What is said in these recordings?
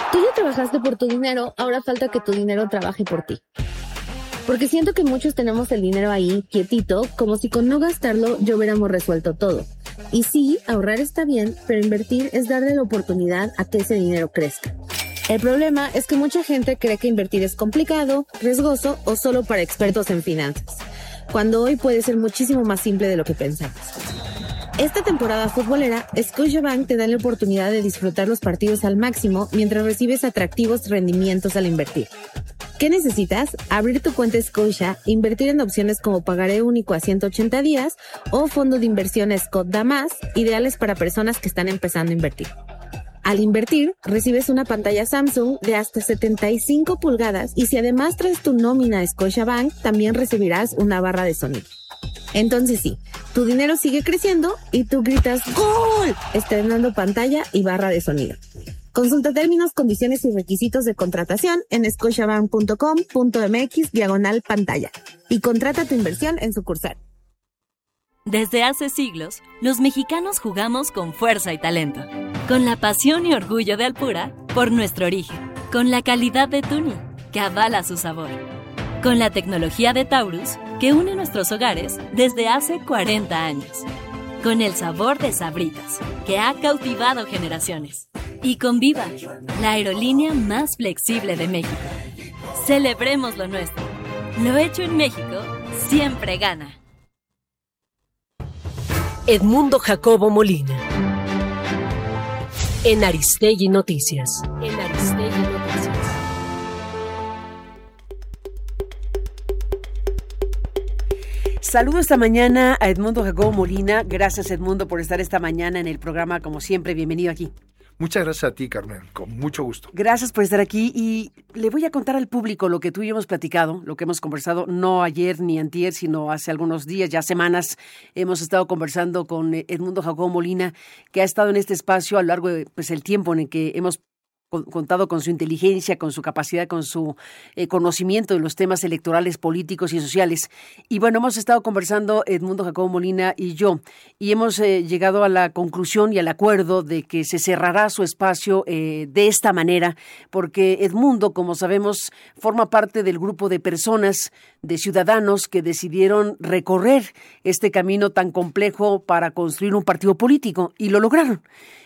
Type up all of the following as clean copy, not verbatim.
Tú ya trabajaste por tu dinero, ahora falta que tu dinero trabaje por ti. Porque siento que muchos tenemos el dinero ahí, quietito, como si con no gastarlo ya hubiéramos resuelto todo. Y sí, ahorrar está bien, pero invertir es darle la oportunidad a que ese dinero crezca. El problema es que mucha gente cree que invertir es complicado, riesgoso o solo para expertos en finanzas, cuando hoy puede ser muchísimo más simple de lo que pensamos. Esta temporada futbolera, Scotiabank te da la oportunidad de disfrutar los partidos al máximo mientras recibes atractivos rendimientos al invertir. ¿Qué necesitas? Abrir tu cuenta Scotia, invertir en opciones como pagaré único a 180 días o fondo de inversión Scott Damas, ideales para personas que están empezando a invertir. Al invertir, recibes una pantalla Samsung de hasta 75 pulgadas y si además traes tu nómina a Scotiabank, también recibirás una barra de sonido. Entonces sí, tu dinero sigue creciendo y tú gritas ¡Gol!, estrenando pantalla y barra de sonido. Consulta términos, condiciones y requisitos de contratación en scotiabank.com.mx/pantalla y contrata tu inversión en sucursal. Desde hace siglos, los mexicanos jugamos con fuerza y talento, con la pasión y orgullo de Alpura por nuestro origen, con la calidad de Tuni, que avala su sabor, con la tecnología de Taurus, que une nuestros hogares desde hace 40 años, con el sabor de Sabritas, que ha cautivado generaciones, y con Viva, la aerolínea más flexible de México. Celebremos lo nuestro. Lo hecho en México siempre gana. Edmundo Jacobo Molina. En Aristegui Noticias. Saludo esta mañana a Edmundo Jacobo Molina. Gracias, Edmundo, por estar esta mañana en el programa. Como siempre, bienvenido aquí. Muchas gracias a ti, Carmen, con mucho gusto. Gracias por estar aquí y le voy a contar al público lo que tú y yo hemos platicado, lo que hemos conversado, no ayer ni antier, sino hace algunos días, ya semanas, hemos estado conversando con Edmundo Jacobo Molina, que ha estado en este espacio a lo largo de el tiempo en el que hemos contado con su inteligencia, con su capacidad, con su conocimiento de los temas electorales, políticos y sociales. Y bueno, hemos estado conversando Edmundo Jacobo Molina y yo, y hemos llegado a la conclusión y al acuerdo de que se cerrará su espacio de esta manera, porque Edmundo, como sabemos, forma parte del grupo de personas, de ciudadanos que decidieron recorrer este camino tan complejo para construir un partido político, y lo lograron.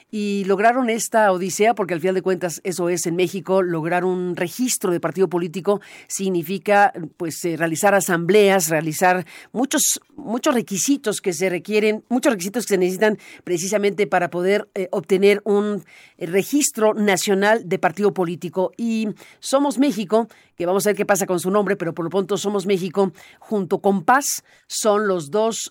Y lograron esta odisea porque al final de cuentas eso es en México, lograr un registro de partido político significa realizar asambleas, realizar muchos requisitos que se requieren, muchos requisitos que se necesitan precisamente para poder obtener un registro nacional de partido político. Y Somos México, que vamos a ver qué pasa con su nombre, pero por lo pronto Somos México junto con Paz son los dos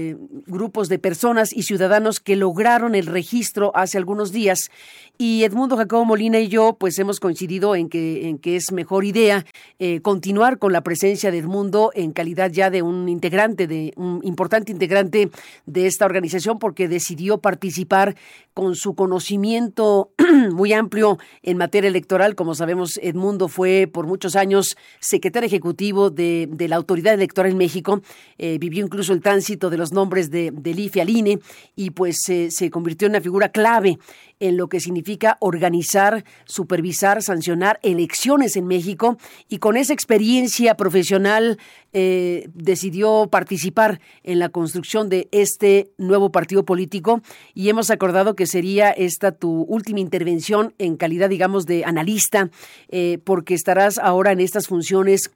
grupos de personas y ciudadanos que lograron el registro hace algunos días, y Edmundo Jacobo Molina y yo hemos coincidido en que es mejor idea continuar con la presencia de Edmundo en calidad ya de un importante integrante de esta organización, porque decidió participar con su conocimiento muy amplio en materia electoral. Como sabemos, Edmundo fue por muchos años secretario ejecutivo de la Autoridad Electoral en México, vivió incluso el tránsito de los nombres del IFE al INE y se convirtió en una figura clave en lo que significa organizar, supervisar, sancionar elecciones en México, y con esa experiencia profesional decidió participar en la construcción de este nuevo partido político, y hemos acordado que sería esta tu última intervención en calidad, digamos, de analista, porque estarás ahora en estas funciones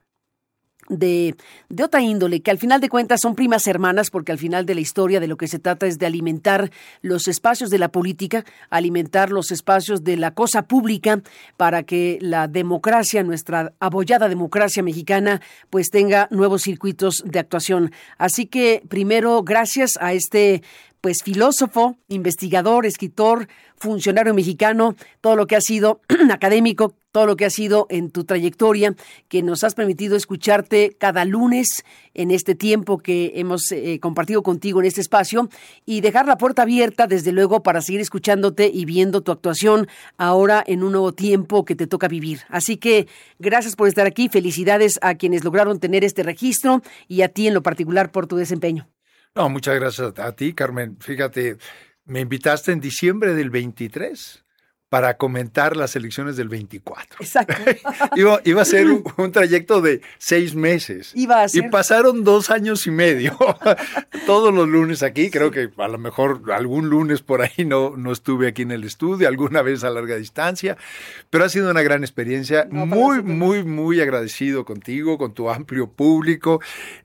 de otra índole, que al final de cuentas son primas hermanas, porque al final de la historia de lo que se trata es de alimentar los espacios de la política, alimentar los espacios de la cosa pública, para que la democracia, nuestra abollada democracia mexicana, tenga nuevos circuitos de actuación. Así que primero, gracias a este filósofo, investigador, escritor, funcionario mexicano, todo lo que ha sido académico, todo lo que ha sido en tu trayectoria, que nos has permitido escucharte cada lunes en este tiempo que hemos compartido contigo en este espacio, y dejar la puerta abierta, desde luego, para seguir escuchándote y viendo tu actuación ahora en un nuevo tiempo que te toca vivir. Así que gracias por estar aquí, felicidades a quienes lograron tener este registro y a ti en lo particular por tu desempeño. No, muchas gracias a ti, Carmen. Fíjate, me invitaste en diciembre del 23 para comentar las elecciones del 24. Exacto. Iba a ser un trayecto de 6 meses. Iba a ser. Y pasaron 2 años y medio. Todos los lunes aquí, creo que a lo mejor algún lunes por ahí no estuve aquí en el estudio, alguna vez a larga distancia, pero ha sido una gran experiencia. Muy agradecido contigo, con tu amplio público.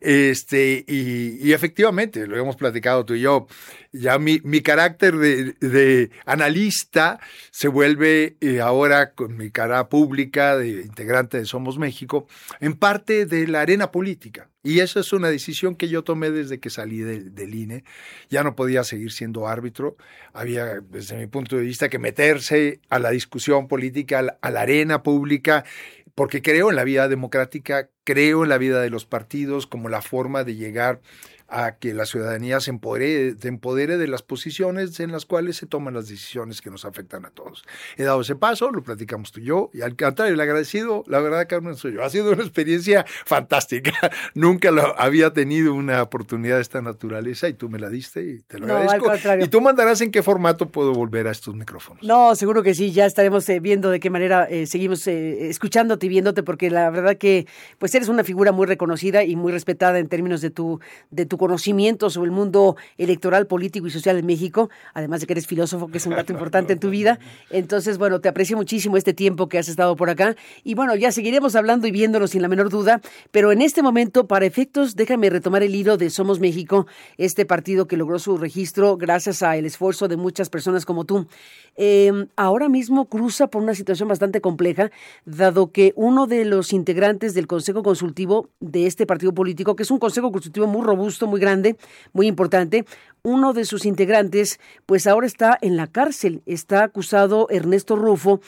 Y efectivamente, lo hemos platicado tú y yo, ya mi carácter de analista se vuelve ahora con mi cara pública de integrante de Somos México, en parte de la arena política. Y esa es una decisión que yo tomé desde que salí del INE. Ya no podía seguir siendo árbitro. Había, desde mi punto de vista, que meterse a la discusión política, a la arena pública, porque creo en la vida democrática, creo en la vida de los partidos como la forma de llegar a que la ciudadanía se empodere de las posiciones en las cuales se toman las decisiones que nos afectan a todos. He dado ese paso, lo platicamos tú y yo, y al contrario, el agradecido, la verdad, Carmen, soy yo. Ha sido una experiencia fantástica. Nunca había tenido una oportunidad de esta naturaleza y tú me la diste y te lo agradezco. Al contrario. Y tú mandarás en qué formato puedo volver a estos micrófonos. No, seguro que sí, ya estaremos viendo de qué manera seguimos escuchándote y viéndote, porque la verdad que pues eres una figura muy reconocida y muy respetada en términos de tu conocimiento sobre el mundo electoral, político y social en México, además de que eres filósofo, que es un dato importante en tu vida. Entonces, bueno, te aprecio muchísimo este tiempo que has estado por acá y bueno, ya seguiremos hablando y viéndonos sin la menor duda, pero en este momento, para efectos, déjame retomar el hilo de Somos México, este partido que logró su registro gracias al esfuerzo de muchas personas como tú. Ahora mismo cruza por una situación bastante compleja, dado que uno de los integrantes del Consejo Consultivo de este partido político, que es un Consejo Consultivo muy robusto, muy grande, muy importante, uno de sus integrantes, pues ahora está en la cárcel. Está acusado Ernesto Rufo,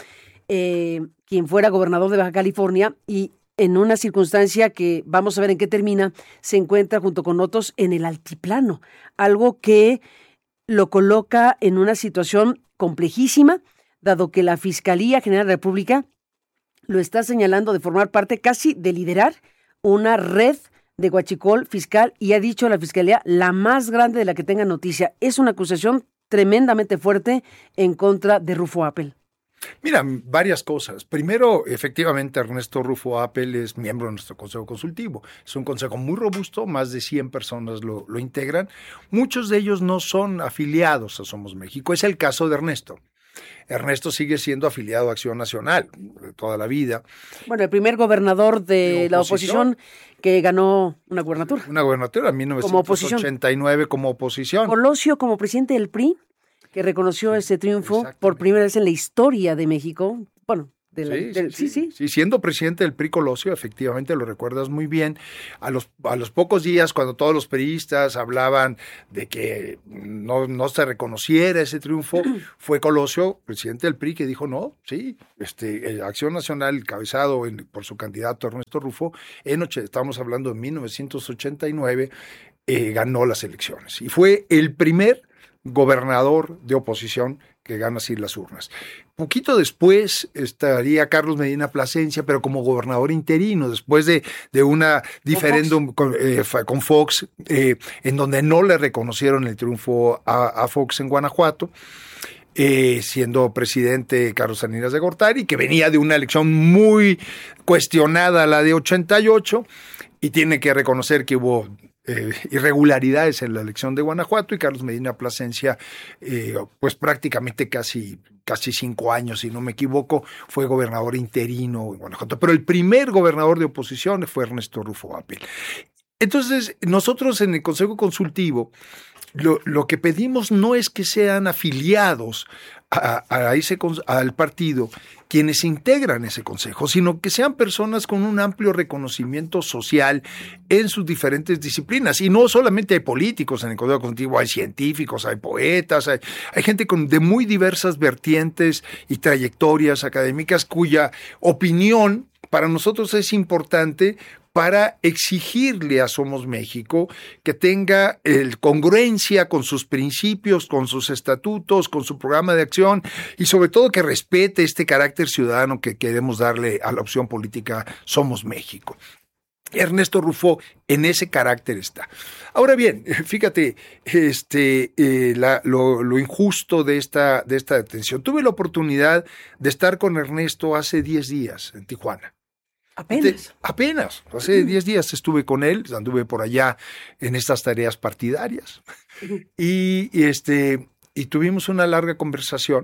quien fuera gobernador de Baja California, y en una circunstancia que vamos a ver en qué termina, se encuentra junto con otros en el altiplano, algo que lo coloca en una situación complejísima, dado que la Fiscalía General de la República lo está señalando de formar parte, casi de liderar una red de huachicol fiscal, y ha dicho la Fiscalía la más grande de la que tenga noticia. Es una acusación tremendamente fuerte en contra de Rufo Appel. Mira, varias cosas. Primero, efectivamente, Ernesto Rufo Appel es miembro de nuestro Consejo Consultivo. Es un consejo muy robusto, más de 100 personas lo integran. Muchos de ellos no son afiliados a Somos México. Es el caso de Ernesto. Ernesto sigue siendo afiliado a Acción Nacional de toda la vida. Bueno, el primer gobernador de la oposición que ganó una gubernatura. Una gubernatura en 1989 como oposición. Colosio como presidente del PRI, que reconoció ese triunfo por primera vez en la historia de México. Bueno, sí, siendo presidente del PRI Colosio, efectivamente, lo recuerdas muy bien. A los pocos días, cuando todos los priistas hablaban de que no se reconociera ese triunfo, fue Colosio, presidente del PRI, que dijo no, sí, Acción Nacional, encabezado por su candidato Ernesto Rufo, estamos hablando de 1989, ganó las elecciones. Y fue el primer gobernador de oposición que gana así las urnas. Poquito después estaría Carlos Medina Plasencia, pero como gobernador interino, después de una diferéndum con Fox, en donde no le reconocieron el triunfo a Fox en Guanajuato, siendo presidente Carlos Salinas de Gortari, que venía de una elección muy cuestionada, la de 88, y tiene que reconocer que hubo irregularidades en la elección de Guanajuato, y Carlos Medina Plasencia, pues prácticamente casi 5 años, si no me equivoco, fue gobernador interino en Guanajuato. Pero el primer gobernador de oposición fue Ernesto Rufo Appel. Entonces, nosotros en el Consejo Consultivo, lo que pedimos no es que sean afiliados al partido quienes integran ese consejo, sino que sean personas con un amplio reconocimiento social en sus diferentes disciplinas. Y no solamente hay políticos en el Consejo Consultivo, hay científicos, hay poetas, hay gente de muy diversas vertientes y trayectorias académicas cuya opinión para nosotros es importante para exigirle a Somos México que tenga congruencia con sus principios, con sus estatutos, con su programa de acción, y sobre todo que respete este carácter ciudadano que queremos darle a la opción política Somos México. Ernesto Rufo en ese carácter está. Ahora bien, fíjate, lo injusto de esta detención. Tuve la oportunidad de estar con Ernesto hace 10 días en Tijuana. Apenas, hace 10 días estuve con él, anduve por allá en estas tareas partidarias y tuvimos una larga conversación.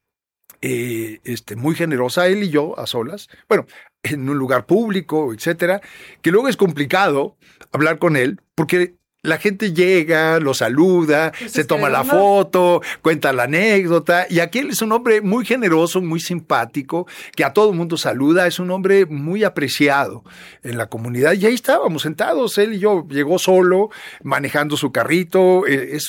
Muy generosa, él y yo, a solas, bueno, en un lugar público, etcétera, que luego es complicado hablar con él, porque la gente llega, lo saluda, se toma la foto, cuenta la anécdota, y aquel es un hombre muy generoso, muy simpático, que a todo el mundo saluda, es un hombre muy apreciado en la comunidad, y ahí estábamos sentados, él y yo, llegó solo, manejando su carrito,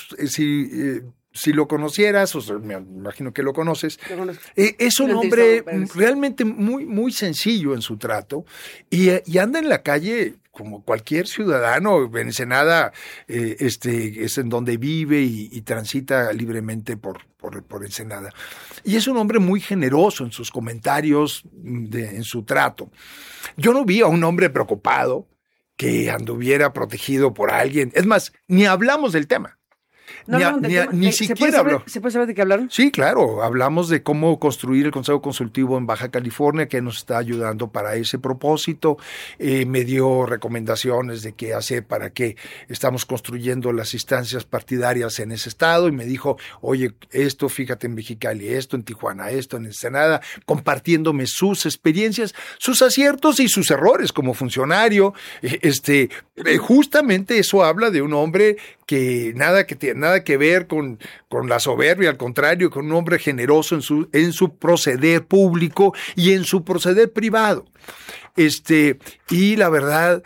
si lo conocieras, o sea, me imagino que lo conoces, es un hombre realmente muy, muy sencillo en su trato y anda en la calle como cualquier ciudadano. Ensenada es en donde vive y transita libremente por Ensenada. Y es un hombre muy generoso en sus comentarios, en su trato. Yo no vi a un hombre preocupado que anduviera protegido por alguien. Es más, ni hablamos del tema. Ni siquiera habló. ¿Se puede saber de qué hablaron? Sí, claro. Hablamos de cómo construir el Consejo Consultivo en Baja California, que nos está ayudando para ese propósito. Me dio recomendaciones de qué hacer para que estamos construyendo las instancias partidarias en ese estado. Y me dijo, oye, esto, fíjate en Mexicali, esto en Tijuana, esto en Ensenada, compartiéndome sus experiencias, sus aciertos y sus errores como funcionario. Justamente eso habla de un hombre que nada que ver con la soberbia, al contrario, con un hombre generoso en su proceder público y en su proceder privado. Y la verdad,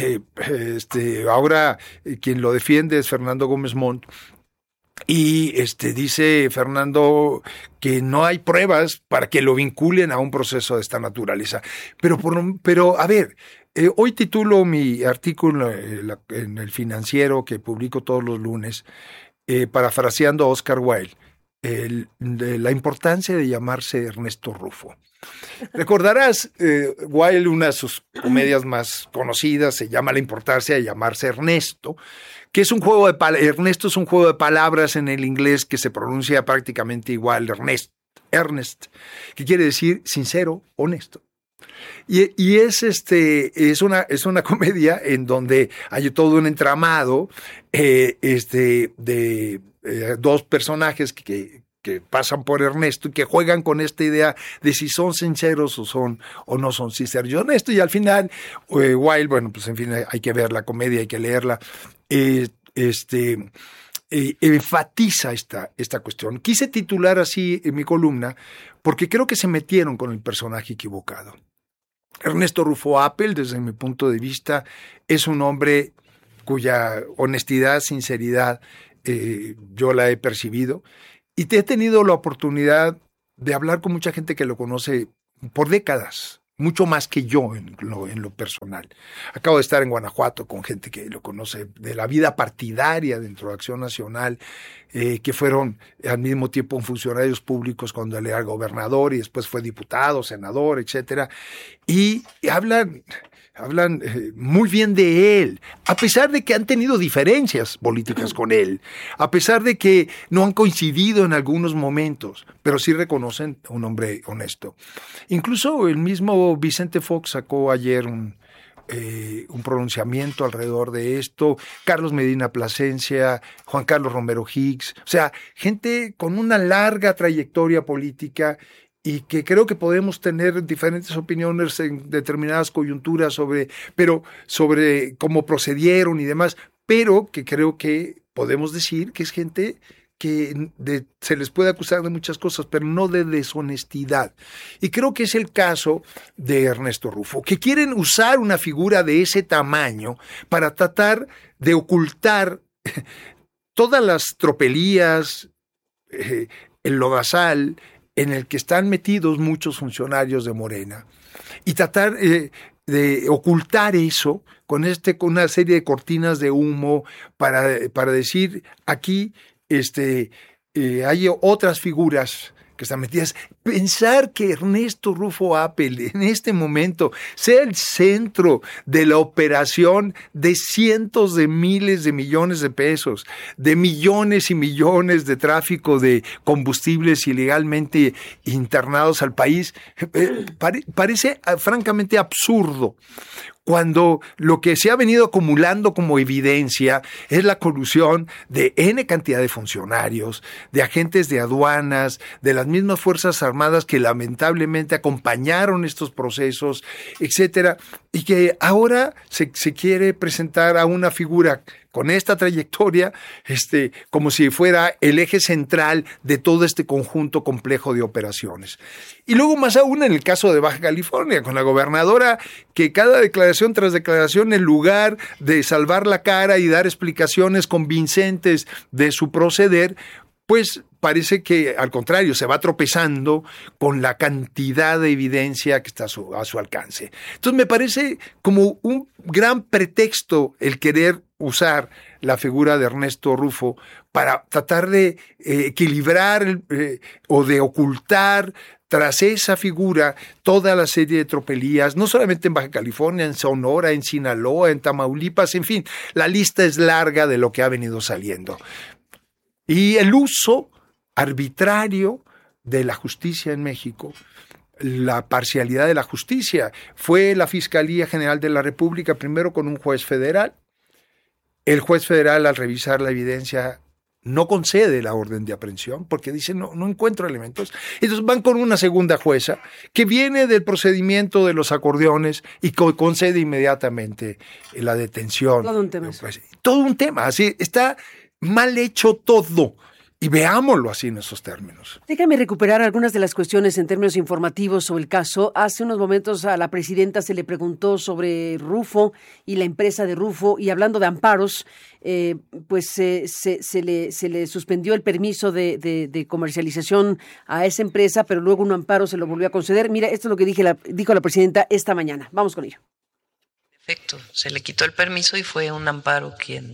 ahora quien lo defiende es Fernando Gómez Montt. Y dice Fernando que no hay pruebas para que lo vinculen a un proceso de esta naturaleza. Pero a ver, hoy titulo mi artículo en El Financiero, que publico todos los lunes, parafraseando a Oscar Wilde, la importancia de llamarse Ernesto Rufo. Recordarás, Wilde, una de sus comedias más conocidas, se llama La importancia de llamarse Ernesto, que es un juego de Ernesto es un juego de palabras en el inglés que se pronuncia prácticamente igual, Ernest, que quiere decir sincero, honesto. Y es una comedia en donde hay todo un entramado de dos personajes que pasan por Ernesto y que juegan con esta idea de si son sinceros o no son sinceros. Y honesto, y al final, Wilde, bueno, pues en fin, hay que ver la comedia, hay que leerla, enfatiza esta cuestión. Quise titular así en mi columna porque creo que se metieron con el personaje equivocado. Ernesto Rufo Appel, desde mi punto de vista, es un hombre cuya honestidad, sinceridad, yo la he percibido, y he tenido la oportunidad de hablar con mucha gente que lo conoce por décadas, mucho más que yo en lo personal. Acabo de estar en Guanajuato con gente que lo conoce de la vida partidaria dentro de Acción Nacional, que fueron al mismo tiempo funcionarios públicos cuando él era gobernador y después fue diputado, senador, etcétera, y hablan muy bien de él, a pesar de que han tenido diferencias políticas con él, a pesar de que no han coincidido en algunos momentos, pero sí reconocen a un hombre honesto. Incluso el mismo Vicente Fox sacó ayer un pronunciamiento alrededor de esto, Carlos Medina Plasencia, Juan Carlos Romero Hicks, o sea, gente con una larga trayectoria política y que creo que podemos tener diferentes opiniones en determinadas coyunturas sobre cómo procedieron y demás, pero que creo que podemos decir que es gente que se les puede acusar de muchas cosas, pero no de deshonestidad. Y creo que es el caso de Ernesto Rufo, que quieren usar una figura de ese tamaño para tratar de ocultar todas las tropelías, el lodazal en el que están metidos muchos funcionarios de Morena, y tratar de ocultar eso con una serie de cortinas de humo para decir aquí hay otras figuras que están metidas. Pensar que Ernesto Rufo Appel en este momento sea el centro de la operación de cientos de miles de millones de pesos, de millones y millones de tráfico de combustibles ilegalmente internados al país, parece francamente absurdo, cuando lo que se ha venido acumulando como evidencia es la colusión de N cantidad de funcionarios, de agentes de aduanas, de las mismas Fuerzas Armadas que lamentablemente acompañaron estos procesos, etcétera, y que ahora se quiere presentar a una figura con esta trayectoria, como si fuera el eje central de todo este conjunto complejo de operaciones. Y luego más aún en el caso de Baja California, con la gobernadora que cada declaración tras declaración, en lugar de salvar la cara y dar explicaciones convincentes de su proceder, pues parece que al contrario se va tropezando con la cantidad de evidencia que está a su alcance. Entonces me parece como un gran pretexto el querer usar la figura de Ernesto Rufo para tratar de equilibrar o de ocultar tras esa figura toda la serie de tropelías, no solamente en Baja California, en Sonora, en Sinaloa, en Tamaulipas, en fin, la lista es larga de lo que ha venido saliendo. Y el uso arbitrario de la justicia en México, la parcialidad de la justicia. Fue la Fiscalía General de la República primero con un juez federal. El juez federal, al revisar la evidencia, no concede la orden de aprehensión porque dice no encuentro elementos. Entonces van con una segunda jueza que viene del procedimiento de los acordeones y concede inmediatamente la detención. Todo un tema. Todo un tema. Así está mal hecho todo. Y veámoslo así en esos términos. Déjame recuperar algunas de las cuestiones en términos informativos sobre el caso. Hace unos momentos a la presidenta se le preguntó sobre Rufo y la empresa de Rufo, y hablando de amparos, pues se le suspendió el permiso de comercialización a esa empresa, pero luego un amparo se lo volvió a conceder. Mira, esto es lo que dijo la presidenta esta mañana. Vamos con ello. Perfecto, se le quitó el permiso y fue un amparo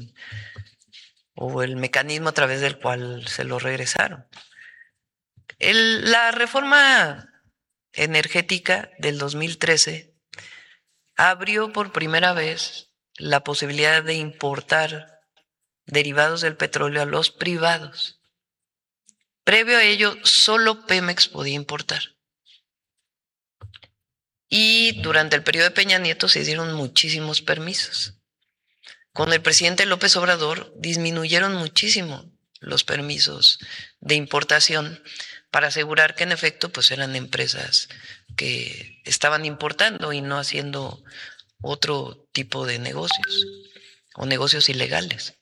o el mecanismo a través del cual se lo regresaron. La reforma energética del 2013 abrió por primera vez la posibilidad de importar derivados del petróleo a los privados. Previo a ello, solo Pemex podía importar. Y durante el periodo de Peña Nieto se dieron muchísimos permisos. Con el presidente López Obrador disminuyeron muchísimo los permisos de importación para asegurar que en efecto pues eran empresas que estaban importando y no haciendo otro tipo de negocios o negocios ilegales.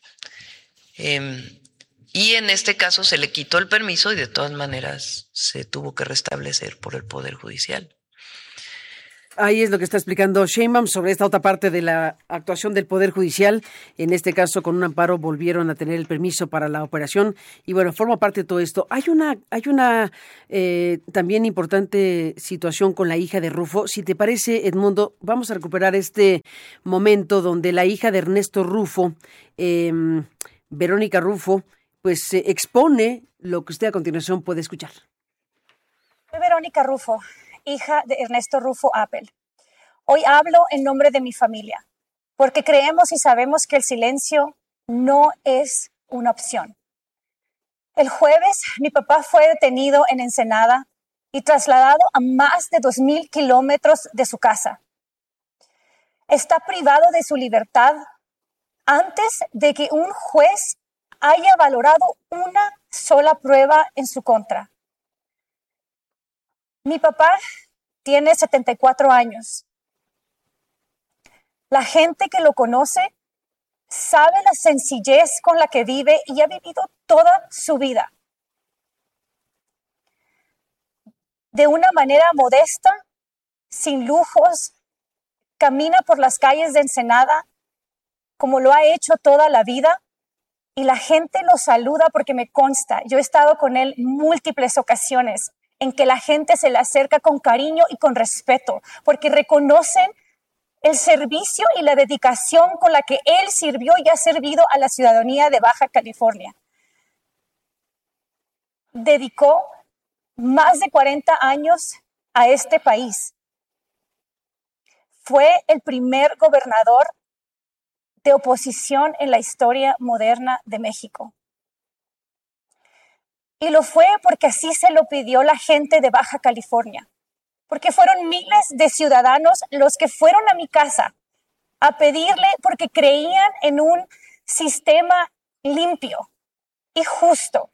Y en este caso se le quitó el permiso y de todas maneras se tuvo que restablecer por el Poder Judicial. Ahí es lo que está explicando Sheinbaum sobre esta otra parte de la actuación del Poder Judicial. En este caso, con un amparo, volvieron a tener el permiso para la operación. Y bueno, forma parte de todo esto. Hay una también importante situación con la hija de Rufo. Si te parece, Edmundo, vamos a recuperar este momento donde la hija de Ernesto Rufo, Verónica Rufo, pues expone lo que usted a continuación puede escuchar. Soy Verónica Rufo, hija de Ernesto Rufo Appel. Hoy hablo en nombre de mi familia, porque creemos y sabemos que el silencio no es una opción. El jueves, mi papá fue detenido en Ensenada y trasladado a más de 2,000 kilómetros de su casa. Está privado de su libertad antes de que un juez haya valorado una sola prueba en su contra. Mi papá tiene 74 años. La gente que lo conoce sabe la sencillez con la que vive y ha vivido toda su vida. De una manera modesta, sin lujos, camina por las calles de Ensenada como lo ha hecho toda la vida y la gente lo saluda porque me consta. Yo he estado con él múltiples ocasiones en que la gente se le acerca con cariño y con respeto, porque reconocen el servicio y la dedicación con la que él sirvió y ha servido a la ciudadanía de Baja California. Dedicó más de 40 años a este país. Fue el primer gobernador de oposición en la historia moderna de México. Y lo fue porque así se lo pidió la gente de Baja California, porque fueron miles de ciudadanos los que fueron a mi casa a pedirle porque creían en un sistema limpio y justo.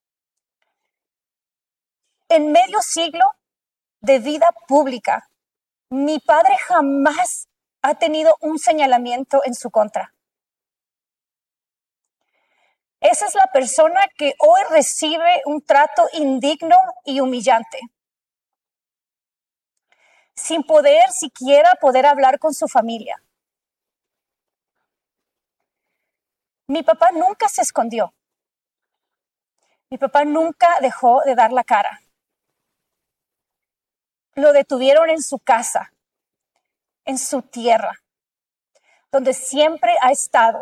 En medio siglo de vida pública, mi padre jamás ha tenido un señalamiento en su contra. Esa es la persona que hoy recibe un trato indigno y humillante, sin poder siquiera hablar con su familia. Mi papá nunca se escondió. Mi papá nunca dejó de dar la cara. Lo detuvieron en su casa, en su tierra, donde siempre ha estado.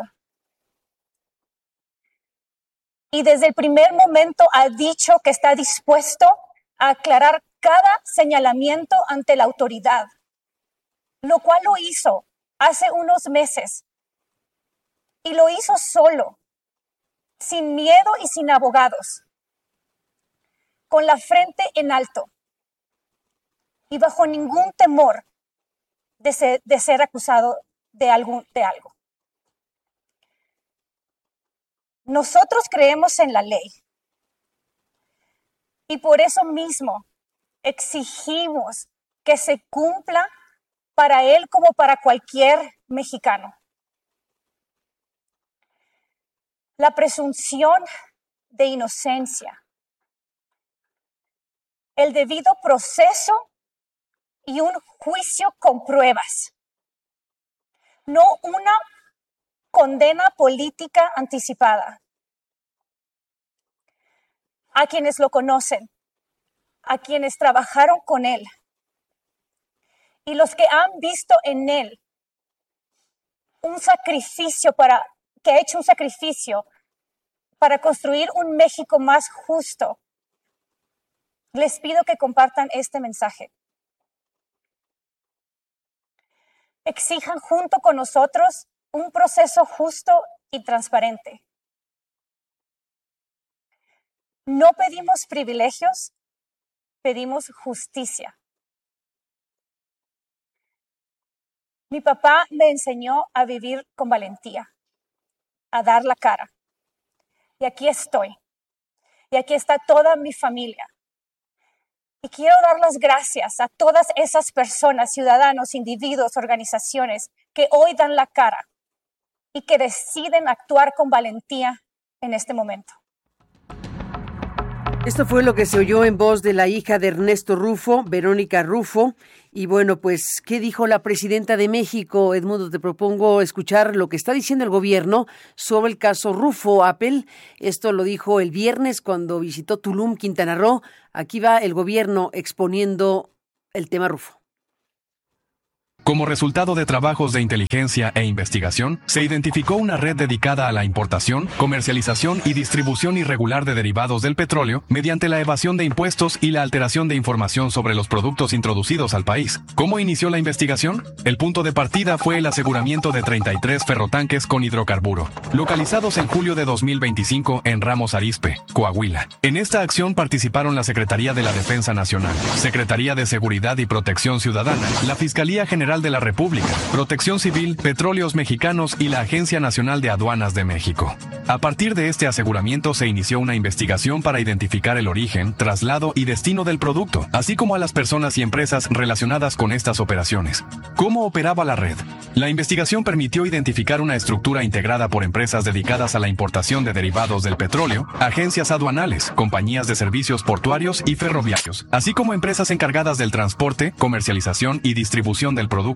Y desde el primer momento ha dicho que está dispuesto a aclarar cada señalamiento ante la autoridad, lo cual lo hizo hace unos meses. Y lo hizo solo, sin miedo y sin abogados, con la frente en alto y bajo ningún temor de ser acusado de algo. Nosotros creemos en la ley y por eso mismo exigimos que se cumpla para él como para cualquier mexicano. La presunción de inocencia, el debido proceso y un juicio con pruebas, no una condena política anticipada. A quienes lo conocen, a quienes trabajaron con él y los que han visto en él un sacrificio que ha hecho un sacrificio para construir un México más justo, les pido que compartan este mensaje. Exijan junto con nosotros un proceso justo y transparente. No pedimos privilegios, pedimos justicia. Mi papá me enseñó a vivir con valentía, a dar la cara. Y aquí estoy. Y aquí está toda mi familia. Y quiero dar las gracias a todas esas personas, ciudadanos, individuos, organizaciones que hoy dan la cara y que deciden actuar con valentía en este momento. Esto fue lo que se oyó en voz de la hija de Ernesto Rufo, Verónica Rufo. Y bueno, pues, ¿qué dijo la presidenta de México? Edmundo, te propongo escuchar lo que está diciendo el gobierno sobre el caso Rufo Apple. Esto lo dijo el viernes cuando visitó Tulum, Quintana Roo. Aquí va el gobierno exponiendo el tema Rufo. Como resultado de trabajos de inteligencia e investigación, se identificó una red dedicada a la importación, comercialización y distribución irregular de derivados del petróleo mediante la evasión de impuestos y la alteración de información sobre los productos introducidos al país. ¿Cómo inició la investigación? El punto de partida fue el aseguramiento de 33 ferrotanques con hidrocarburo, localizados en julio de 2025 en Ramos Arizpe, Coahuila. En esta acción participaron la Secretaría de la Defensa Nacional, Secretaría de Seguridad y Protección Ciudadana, la Fiscalía General de la República, Protección Civil, Petróleos Mexicanos y la Agencia Nacional de Aduanas de México. A partir de este aseguramiento se inició una investigación para identificar el origen, traslado y destino del producto, así como a las personas y empresas relacionadas con estas operaciones. ¿Cómo operaba la red? La investigación permitió identificar una estructura integrada por empresas dedicadas a la importación de derivados del petróleo, agencias aduanales, compañías de servicios portuarios y ferroviarios, así como empresas encargadas del transporte, comercialización y distribución del producto.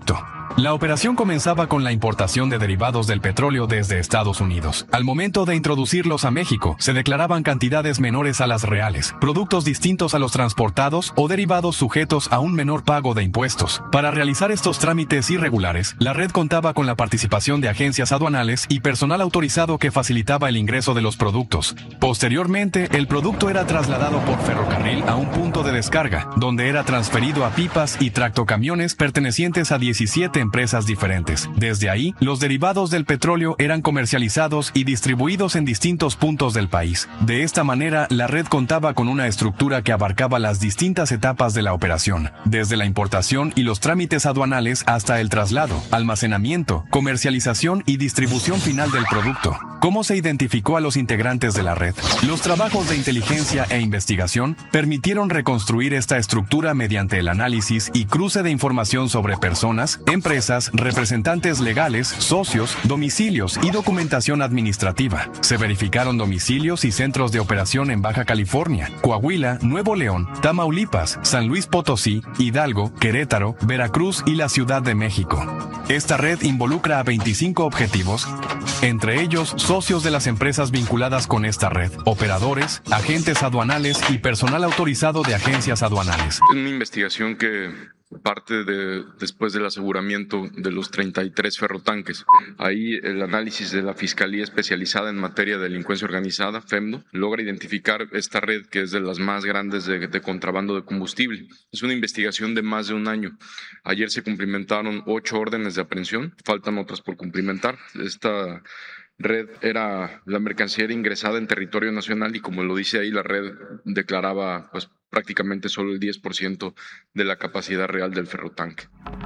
La operación comenzaba con la importación de derivados del petróleo desde Estados Unidos. Al momento de introducirlos a México, se declaraban cantidades menores a las reales, productos distintos a los transportados o derivados sujetos a un menor pago de impuestos. Para realizar estos trámites irregulares, la red contaba con la participación de agencias aduanales y personal autorizado que facilitaba el ingreso de los productos. Posteriormente, el producto era trasladado por ferrocarril a un punto de descarga, donde era transferido a pipas y tractocamiones pertenecientes a 17 empresas diferentes. Desde ahí, los derivados del petróleo eran comercializados y distribuidos en distintos puntos del país. De esta manera, la red contaba con una estructura que abarcaba las distintas etapas de la operación, desde la importación y los trámites aduanales hasta el traslado, almacenamiento, comercialización y distribución final del producto. ¿Cómo se identificó a los integrantes de la red? Los trabajos de inteligencia e investigación permitieron reconstruir esta estructura mediante el análisis y cruce de información sobre personas, empresas, representantes legales, socios, domicilios y documentación administrativa. Se verificaron domicilios y centros de operación en Baja California, Coahuila, Nuevo León, Tamaulipas, San Luis Potosí, Hidalgo, Querétaro, Veracruz y la Ciudad de México. Esta red involucra a 25 objetivos, entre ellos socios de las empresas vinculadas con esta red, operadores, agentes aduanales y personal autorizado de agencias aduanales. Una investigación que parte después del aseguramiento de los 33 ferrotanques. Ahí el análisis de la Fiscalía Especializada en Materia de Delincuencia Organizada, FEMDO, logra identificar esta red que es de las más grandes de contrabando de combustible. Es una investigación de más de un año. Ayer se cumplimentaron 8 órdenes de aprehensión, faltan otras por cumplimentar. Esta red la mercancía era ingresada en territorio nacional y, como lo dice ahí, la red declaraba prácticamente solo el 10% de la capacidad real del ferrotanque.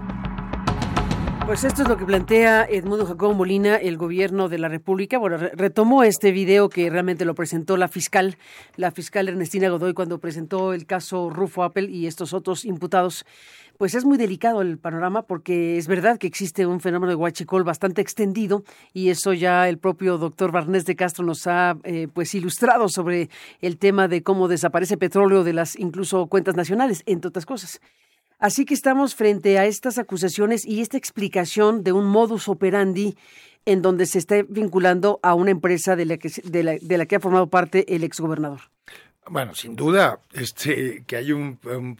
Pues esto es lo que plantea Edmundo Jacobo Molina, el gobierno de la República. Bueno, retomó este video que realmente lo presentó la fiscal Ernestina Godoy cuando presentó el caso Rufo Appel y estos otros imputados. Pues es muy delicado el panorama porque es verdad que existe un fenómeno de huachicol bastante extendido y eso ya el propio doctor Barnés de Castro nos ha ilustrado sobre el tema de cómo desaparece petróleo de las incluso cuentas nacionales, entre otras cosas. Así que estamos frente a estas acusaciones y esta explicación de un modus operandi en donde se está vinculando a una empresa de la que ha formado parte el exgobernador. Bueno, sin duda, que hay un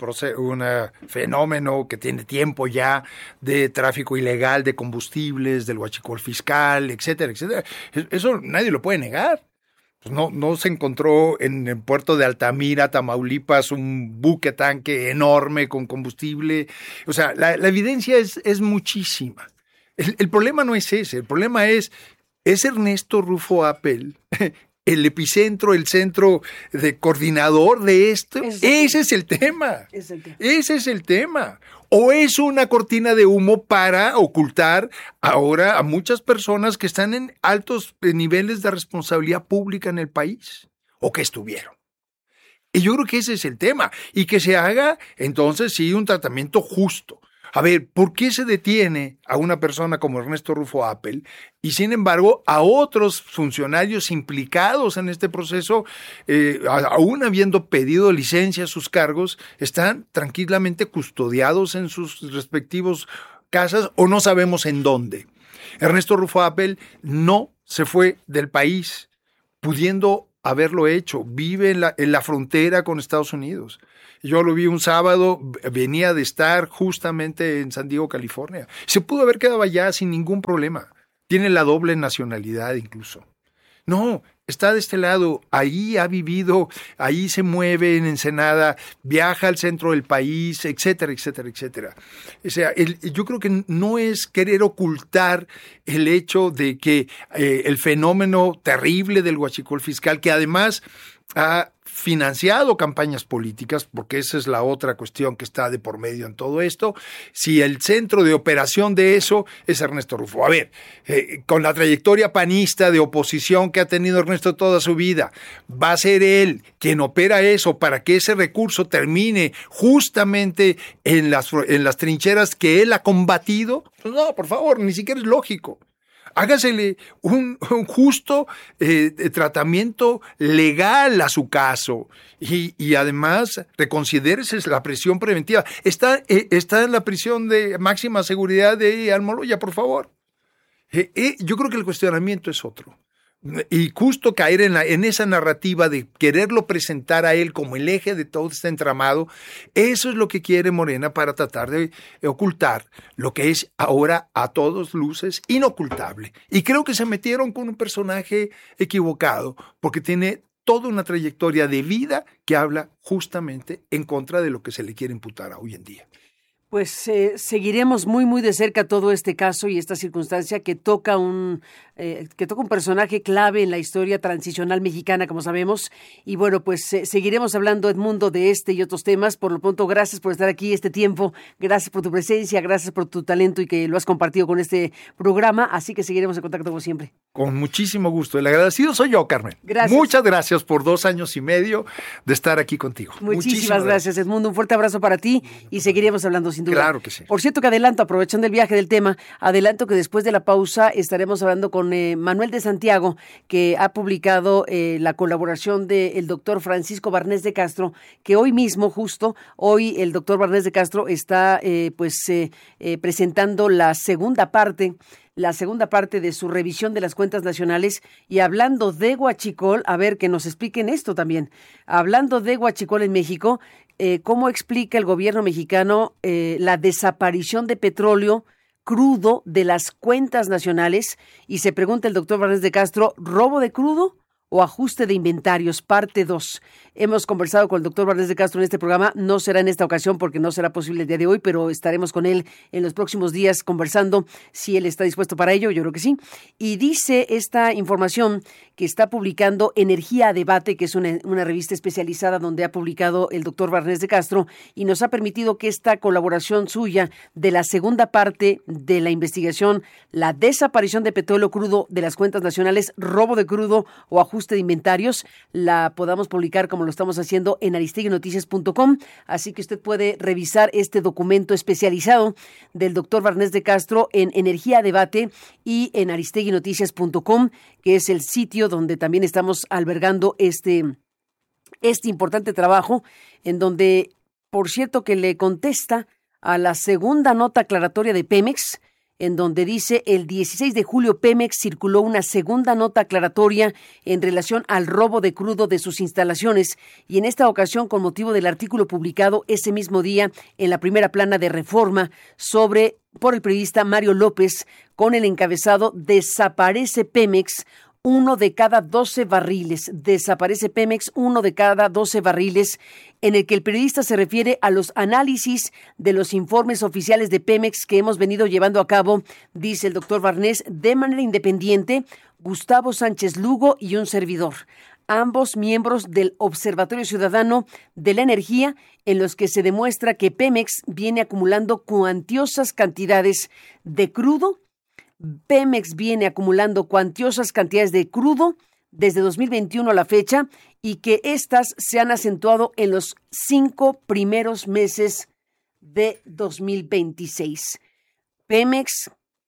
fenómeno que tiene tiempo ya de tráfico ilegal de combustibles, del huachicol fiscal, etcétera, etcétera. Eso nadie lo puede negar. Pues no se encontró en el puerto de Altamira, Tamaulipas, un buque tanque enorme con combustible. O sea, la evidencia es muchísima. El problema no es ese, el problema es Ernesto Rufo Appel el epicentro, el centro de coordinador de esto. Ese es el tema. Ese es el tema. ¿O es una cortina de humo para ocultar ahora a muchas personas que están en altos niveles de responsabilidad pública en el país? ¿O que estuvieron? Y yo creo que ese es el tema. Y que se haga, entonces, sí, un tratamiento justo. A ver, ¿por qué se detiene a una persona como Ernesto Rufo Appel y, sin embargo, a otros funcionarios implicados en este proceso, aún habiendo pedido licencia a sus cargos, están tranquilamente custodiados en sus respectivos casas o no sabemos en dónde? Ernesto Rufo Appel no se fue del país, pudiendo haberlo hecho. Vive en la frontera con Estados Unidos. Yo lo vi un sábado, venía de estar justamente en San Diego, California. Se pudo haber quedado allá sin ningún problema. Tiene la doble nacionalidad incluso. No, está de este lado, ahí ha vivido, ahí se mueve en Ensenada, viaja al centro del país, etcétera, etcétera, etcétera. O sea, yo creo que no es querer ocultar el hecho de que el fenómeno terrible del huachicol fiscal, que además ha financiado campañas políticas, porque esa es la otra cuestión que está de por medio en todo esto, si el centro de operación de eso es Ernesto Rufo. A ver, con la trayectoria panista de oposición que ha tenido Ernesto toda su vida, ¿va a ser él quien opera eso para que ese recurso termine justamente en las trincheras que él ha combatido? Pues no, por favor, ni siquiera es lógico. Hágasele un justo tratamiento legal a su caso y además reconsidérese la prisión preventiva. Está en la prisión de máxima seguridad de Almoloya, por favor. Yo creo que el cuestionamiento es otro. Y justo caer en esa narrativa de quererlo presentar a él como el eje de todo este entramado, eso es lo que quiere Morena para tratar de ocultar lo que es ahora a todos luces inocultable. Y creo que se metieron con un personaje equivocado, porque tiene toda una trayectoria de vida que habla justamente en contra de lo que se le quiere imputar hoy en día. Pues seguiremos muy, muy de cerca todo este caso y esta circunstancia que toca un personaje clave en la historia transicional mexicana, como sabemos. Y bueno, pues seguiremos hablando, Edmundo, de este y otros temas. Por lo pronto, gracias por estar aquí este tiempo, gracias por tu presencia, gracias por tu talento y que lo has compartido con este programa. Así que seguiremos en contacto como siempre. Con muchísimo gusto. El agradecido soy yo, Carmen. Gracias. Muchas gracias por 2 años y medio de estar aquí contigo. Muchísimas gracias, Edmundo. Un fuerte abrazo para ti y seguiremos hablando sin duda. Claro que sí. Por cierto que aprovechando el viaje del tema, adelanto que después de la pausa estaremos hablando con Manuel de Santiago, que ha publicado la colaboración del doctor Francisco Barnés de Castro, que hoy mismo, hoy el doctor Barnés de Castro está presentando la segunda parte de su revisión de las cuentas nacionales. Y hablando de huachicol, a ver, que nos expliquen esto también. Hablando de huachicol en México, ¿cómo explica el gobierno mexicano la desaparición de petróleo crudo de las cuentas nacionales? Y se pregunta el doctor Barnés de Castro, ¿robo de crudo o ajuste de inventarios? Parte 2. Hemos conversado con el doctor Barnés de Castro en este programa. No será en esta ocasión porque no será posible el día de hoy, pero estaremos con él en los próximos días conversando si él está dispuesto para ello. Yo creo que sí. Y dice esta información que está publicando Energía a Debate, que es una revista especializada donde ha publicado el doctor Barnés de Castro, y nos ha permitido que esta colaboración suya de la segunda parte de la investigación, la desaparición de petróleo crudo de las cuentas nacionales, robo de crudo o ajuste de inventarios, la podamos publicar como lo estamos haciendo en aristeguinoticias.com. Así que usted puede revisar este documento especializado del doctor Barnés de Castro en Energía a Debate y en aristeguinoticias.com, que es el sitio donde también estamos albergando este importante trabajo, en donde, por cierto, que le contesta a la segunda nota aclaratoria de Pemex, en donde dice: el 16 de julio Pemex circuló una segunda nota aclaratoria en relación al robo de crudo de sus instalaciones, y en esta ocasión con motivo del artículo publicado ese mismo día en la primera plana de Reforma por el periodista Mario López, con el encabezado "Desaparece Pemex, 1 de cada 12 barriles". Desaparece Pemex, 1 de cada 12 barriles, en el que el periodista se refiere a los análisis de los informes oficiales de Pemex que hemos venido llevando a cabo, dice el doctor Barnés, de manera independiente, Gustavo Sánchez Lugo y un servidor, ambos miembros del Observatorio Ciudadano de la Energía, en los que se demuestra que Pemex viene acumulando cuantiosas cantidades de crudo. Pemex viene acumulando cuantiosas cantidades de crudo desde 2021 a la fecha, y que estas se han acentuado en los 5 primeros meses de 2026. Pemex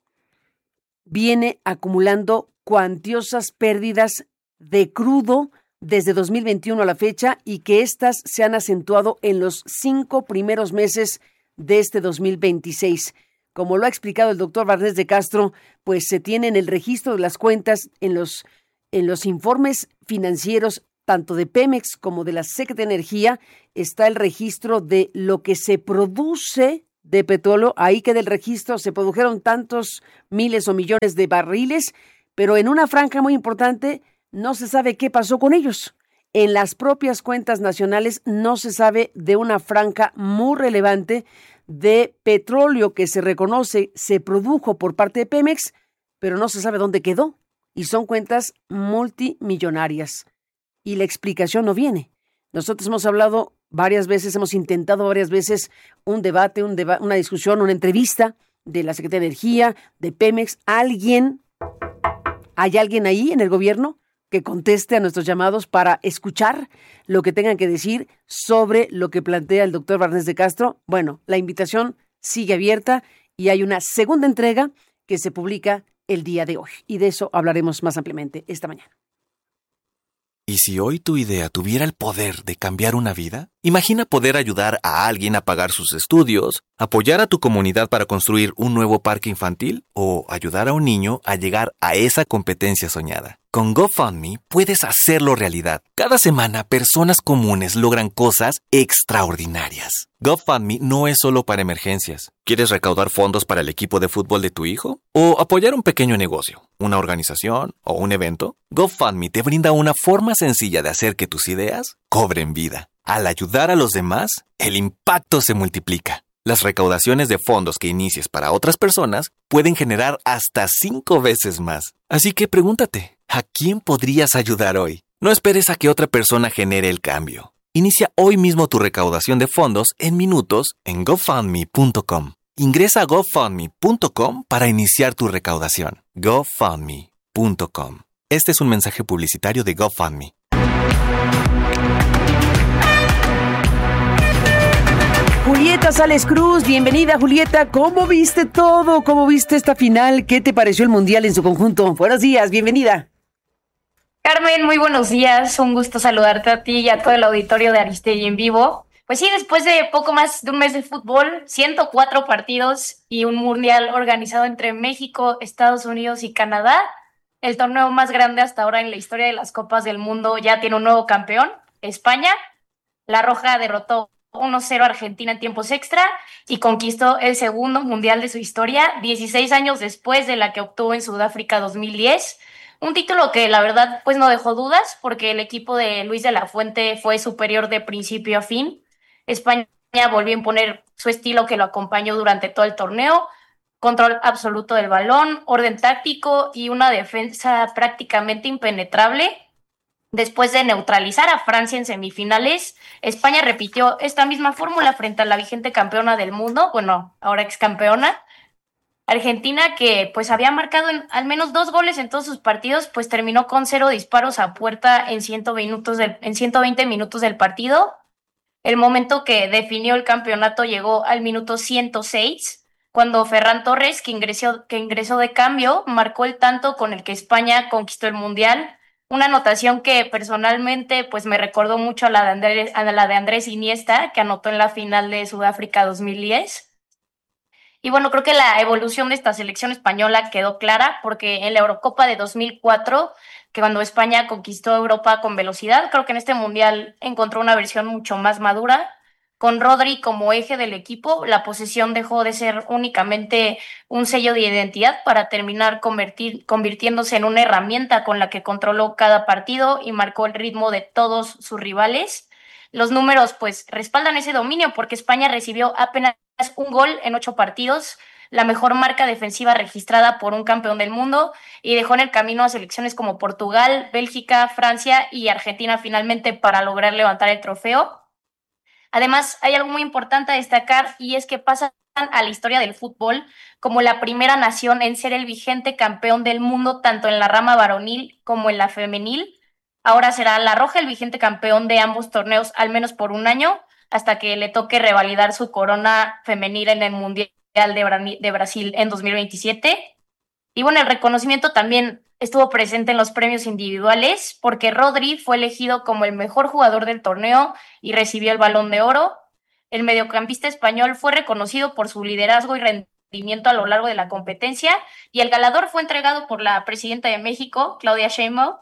viene acumulando cuantiosas pérdidas de crudo desde 2021 a la fecha, y que estas se han acentuado en los 5 primeros meses de este 2026. Como lo ha explicado el doctor Barnés de Castro, pues se tiene en el registro de las cuentas, en los informes financieros, tanto de Pemex como de la Secretaría de Energía, está el registro de lo que se produce de petróleo. Ahí queda el registro, se produjeron tantos miles o millones de barriles, pero en una franja muy importante no se sabe qué pasó con ellos. En las propias cuentas nacionales no se sabe de una franja muy relevante de petróleo que se reconoce se produjo por parte de Pemex, pero no se sabe dónde quedó, y son cuentas multimillonarias. Y la explicación no viene. Nosotros hemos hablado varias veces, hemos intentado varias veces un debate, una discusión, una entrevista de la Secretaría de Energía, de Pemex. ¿Hay alguien ahí en el gobierno que conteste a nuestros llamados para escuchar lo que tengan que decir sobre lo que plantea el doctor Barnés de Castro? Bueno, la invitación sigue abierta y hay una segunda entrega que se publica el día de hoy. Y de eso hablaremos más ampliamente esta mañana. ¿Y si hoy tu idea tuviera el poder de cambiar una vida? Imagina poder ayudar a alguien a pagar sus estudios, apoyar a tu comunidad para construir un nuevo parque infantil o ayudar a un niño a llegar a esa competencia soñada. Con GoFundMe puedes hacerlo realidad. Cada semana, personas comunes logran cosas extraordinarias. GoFundMe no es solo para emergencias. ¿Quieres recaudar fondos para el equipo de fútbol de tu hijo? ¿O apoyar un pequeño negocio, una organización o un evento? GoFundMe te brinda una forma sencilla de hacer que tus ideas cobren vida. Al ayudar a los demás, el impacto se multiplica. Las recaudaciones de fondos que inicies para otras personas pueden generar hasta 5 veces más. Así que pregúntate, ¿a quién podrías ayudar hoy? No esperes a que otra persona genere el cambio. Inicia hoy mismo tu recaudación de fondos en minutos en gofundme.com. Ingresa a gofundme.com para iniciar tu recaudación. gofundme.com. Este es un mensaje publicitario de GoFundMe. Julieta Sales Cruz, bienvenida Julieta. ¿Cómo viste todo? ¿Cómo viste esta final? ¿Qué te pareció el Mundial en su conjunto? Buenos días, bienvenida. Carmen, muy buenos días. Un gusto saludarte a ti y a todo el auditorio de Aristegui en vivo. Pues sí, después de poco más de un mes de fútbol, 104 partidos y un Mundial organizado entre México, Estados Unidos y Canadá, el torneo más grande hasta ahora en la historia de las Copas del Mundo ya tiene un nuevo campeón, España. La Roja derrotó 1-0 a Argentina en tiempos extra y conquistó el segundo mundial de su historia, 16 años después de la que obtuvo en Sudáfrica 2010. Un título que la verdad pues no dejó dudas porque el equipo de Luis de la Fuente fue superior de principio a fin. España volvió a imponer su estilo que lo acompañó durante todo el torneo, control absoluto del balón, orden táctico y una defensa prácticamente impenetrable. Después de neutralizar a Francia en semifinales, España repitió esta misma fórmula frente a la vigente campeona del mundo, bueno, ahora ex campeona, Argentina, que pues había marcado al menos 2 goles en todos sus partidos, pues terminó con 0 disparos a puerta en 120 minutos del partido. El momento que definió el campeonato llegó al minuto 106, cuando Ferran Torres, que ingresó de cambio, marcó el tanto con el que España conquistó el Mundial. Una anotación que personalmente pues me recordó mucho a la de Andrés Iniesta, que anotó en la final de Sudáfrica 2010. Y bueno, creo que la evolución de esta selección española quedó clara porque en la Eurocopa de 2004, que cuando España conquistó Europa con velocidad, creo que en este Mundial encontró una versión mucho más madura. Con Rodri como eje del equipo, la posesión dejó de ser únicamente un sello de identidad para terminar convirtiéndose en una herramienta con la que controló cada partido y marcó el ritmo de todos sus rivales. Los números pues respaldan ese dominio porque España recibió apenas un gol en 8 partidos, la mejor marca defensiva registrada por un campeón del mundo, y dejó en el camino a selecciones como Portugal, Bélgica, Francia y Argentina finalmente para lograr levantar el trofeo. Además, hay algo muy importante a destacar y es que pasan a la historia del fútbol como la primera nación en ser el vigente campeón del mundo tanto en la rama varonil como en la femenil. Ahora será la Roja el vigente campeón de ambos torneos al menos por un año hasta que le toque revalidar su corona femenil en el Mundial de Brasil en 2027. Y bueno, el reconocimiento también estuvo presente en los premios individuales porque Rodri fue elegido como el mejor jugador del torneo y recibió el Balón de Oro. El mediocampista español fue reconocido por su liderazgo y rendimiento a lo largo de la competencia y el galardón fue entregado por la presidenta de México, Claudia Sheinbaum.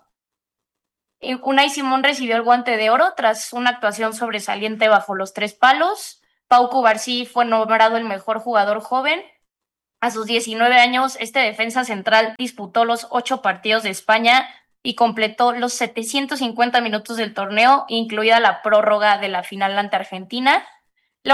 Unai Simón recibió el Guante de Oro tras una actuación sobresaliente bajo los 3 palos. Pau Cubarsí fue nombrado el mejor jugador joven. A sus 19 años, este defensa central disputó los 8 partidos de España y completó los 750 minutos del torneo, incluida la prórroga de la final ante Argentina.